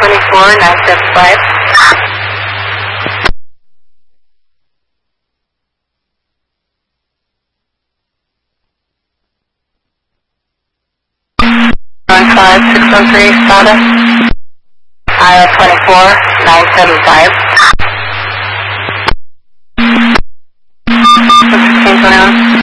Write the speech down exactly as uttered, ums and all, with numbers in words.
twenty-four, nine seven five. one five six one three, Spada. I L twenty-four, nine seven five. one sixteen twenty-one.